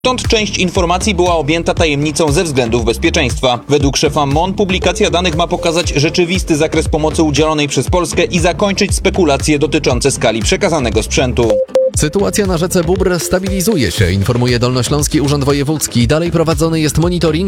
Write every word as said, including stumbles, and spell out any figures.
Stąd część informacji była objęta tajemnicą ze względów bezpieczeństwa. Według szefa M O N publikacja danych ma pokazać rzeczywisty zakres pomocy udzielonej przez Polskę i zakończyć spekulacje dotyczące skali przekazanego sprzętu. Sytuacja na rzece Bóbr stabilizuje się, informuje Dolnośląski Urząd Wojewódzki. Dalej prowadzony jest monitoring